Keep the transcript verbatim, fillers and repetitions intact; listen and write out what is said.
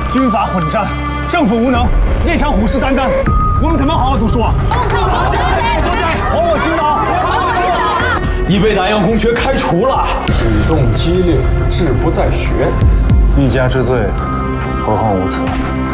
军阀混战，政府无能，夜场虎视眈眈，我们怎么好好读书啊？还我青岛！还我青岛！ 你被南阳公学开除了，举动激烈，志不在学。 一家之罪，何患无辞？